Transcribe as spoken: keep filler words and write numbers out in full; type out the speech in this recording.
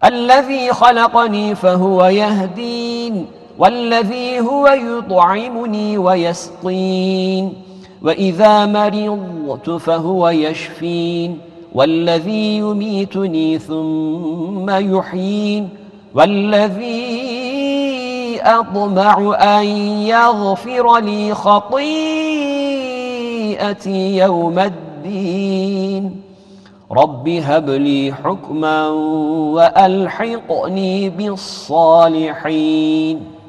الذي خلقني فهو يهدين، والذي هو يطعمني ويسقين، وإذا مرضت فهو يشفين، والذي يميتني ثم يحيين، والذي أطمع أن يغفر لي خطيئتي يوم الدين. رب هب لي حكما وألحقني بالصالحين.